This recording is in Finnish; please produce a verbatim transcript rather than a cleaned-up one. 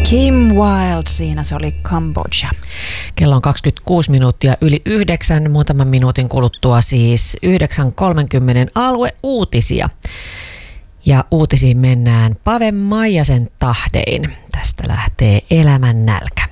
Kim Wilde, siinä se oli Kambodža. Kello on kaksikymmentäkuusi minuuttia yli yhdeksän, muutaman minuutin kuluttua siis yhdeksän kolmekymmentä alueuutisia. Ja uutisiin mennään Pave Maijasen tahdein. Tästä lähtee Elämän nälkä.